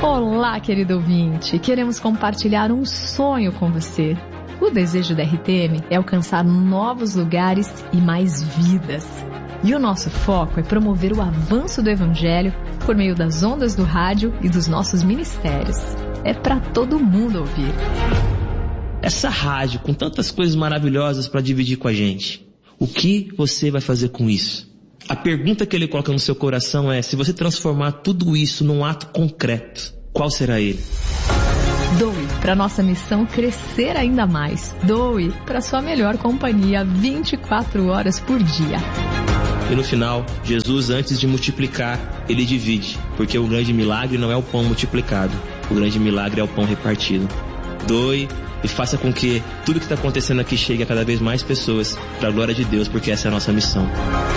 Olá, querido ouvinte. Queremos compartilhar um sonho com você. O desejo da RTM é alcançar novos lugares e mais vidas. E o nosso foco é promover o avanço do Evangelho por meio das ondas do rádio e dos nossos ministérios. É para todo mundo ouvir. Essa rádio com tantas coisas maravilhosas para dividir com a gente, o que você vai fazer com isso? A pergunta que ele coloca no seu coração é: se você transformar tudo isso num ato concreto, qual será ele? Doe para nossa missão crescer ainda mais. Doe para sua melhor companhia 24 horas por dia. E no final, Jesus, antes de multiplicar, ele divide, porque o grande milagre não é o pão multiplicado, o grande milagre é o pão repartido. Doe e faça com que tudo que está acontecendo aqui chegue a cada vez mais pessoas, para a glória de Deus, porque essa é a nossa missão.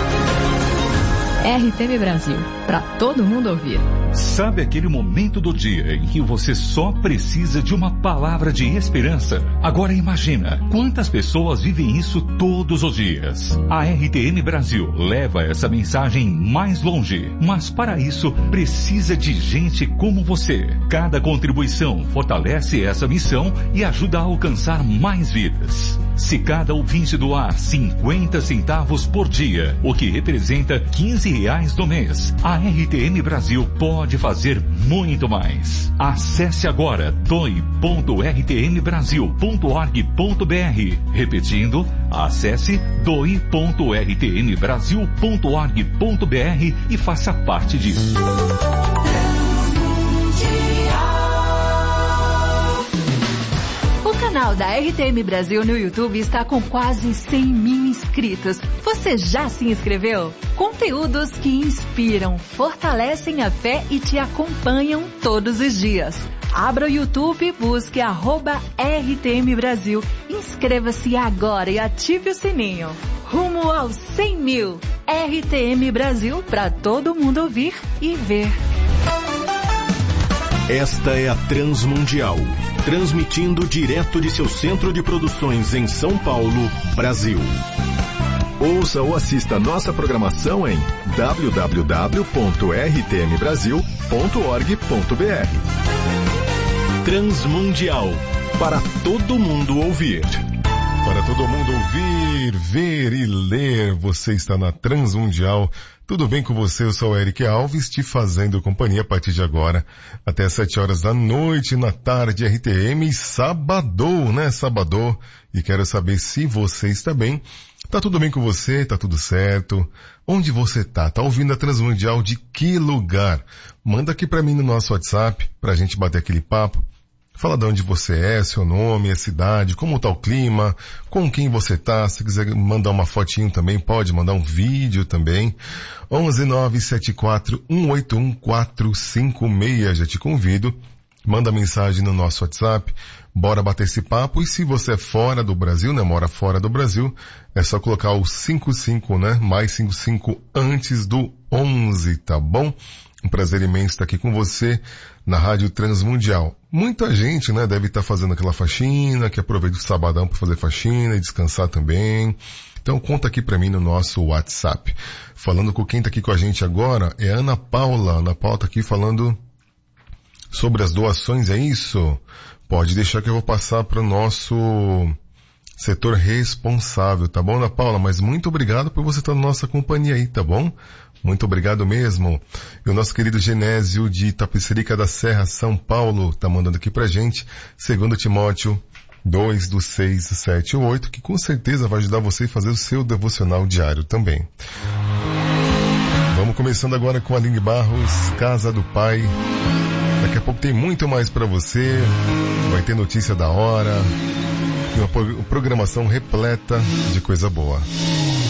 RTM Brasil, para todo mundo ouvir. Sabe aquele momento do dia em que você só precisa de uma palavra de esperança? Agora imagina quantas pessoas vivem isso todos os dias. A RTM Brasil leva essa mensagem mais longe, mas para isso precisa de gente como você. Cada contribuição fortalece essa missão e ajuda a alcançar mais vidas. Se cada ouvinte doar 50 centavos por dia, o que representa R$15 no mês, a RTM Brasil pode fazer muito mais. Acesse agora doe.rtmbrasil.org.br. Repetindo, acesse doe.rtmbrasil.org.br e faça parte disso. O canal da RTM Brasil no YouTube está com quase 100 mil inscritos. Você já se inscreveu? Conteúdos que inspiram, fortalecem a fé e te acompanham todos os dias. Abra o YouTube, busque @RTM Brasil. Inscreva-se agora e ative o sininho. Rumo aos 100 mil. RTM Brasil, para todo mundo ouvir e ver. Esta é a Transmundial, transmitindo direto de seu centro de produções em São Paulo, Brasil. Ouça ou assista nossa programação em www.rtmbrasil.org.br. Transmundial, para todo mundo ouvir. Para todo mundo ouvir, ver e ler, você está na Transmundial. Tudo bem com você? Eu sou o Eric Alves, te fazendo companhia a partir de agora, até às 7 horas da noite, na tarde, RTM, sabadão, né? Sabadão. E quero saber se você está bem. Tá tudo bem com você? Tá tudo certo? Onde você tá? Tá ouvindo a Transmundial de que lugar? Manda aqui pra mim no nosso WhatsApp, pra gente bater aquele papo. Fala de onde você é, seu nome, a cidade, como tá o clima, com quem você tá. Se quiser mandar uma fotinho também, pode mandar um vídeo também. 11974181456, já te convido. Manda mensagem no nosso WhatsApp, bora bater esse papo. E se você é fora do Brasil, né, mora fora do Brasil, é só colocar o 55, né, mais 55 antes do 11, tá bom? Um prazer imenso estar aqui com você na Rádio Transmundial. Muita gente, né, deve estar fazendo aquela faxina, que aproveita o sabadão para fazer faxina e descansar também. Então conta aqui para mim no nosso WhatsApp. Falando com quem está aqui com a gente agora é a Ana Paula. Ana Paula está aqui falando sobre as doações, é isso? Pode deixar que eu vou passar para o nosso setor responsável, tá bom, Ana Paula? Mas muito obrigado por você estar na nossa companhia aí, tá bom? Muito obrigado mesmo. E o nosso querido Genésio de Itapecerica da Serra, São Paulo, tá mandando aqui pra gente, 2 Timóteo 2:6-7-8, que com certeza vai ajudar você a fazer o seu devocional diário também. Vamos começando agora com a Aline Barros, Casa do Pai. Daqui a pouco tem muito mais pra você, vai ter notícia da hora, e uma programação repleta de coisa boa.